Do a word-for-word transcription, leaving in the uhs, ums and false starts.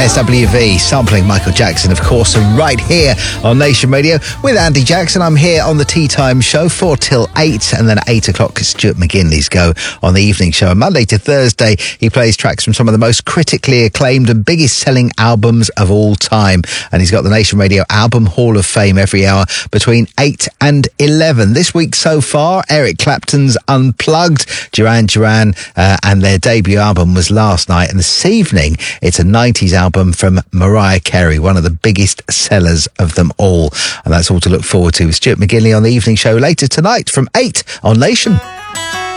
S W V sampling Michael Jackson, of course, and right here on Nation Radio with Andy Jackson. I'm here on the Tea Time Show, four till eight, and then at eight o'clock, Stuart McGinley's go on the evening show. And Monday to Thursday, he plays tracks from some of the most critically acclaimed and biggest selling albums of all time. And he's got the Nation Radio Album Hall of Fame every hour between eight and eleven. This week so far, Eric Clapton's Unplugged, Duran Duran, uh, and their debut album was last night. And this evening, it's a nineties album from Mariah Carey, one of the biggest sellers of them all. And that's all to look forward to with Stuart McGinley on the evening show later tonight from eight on Nation.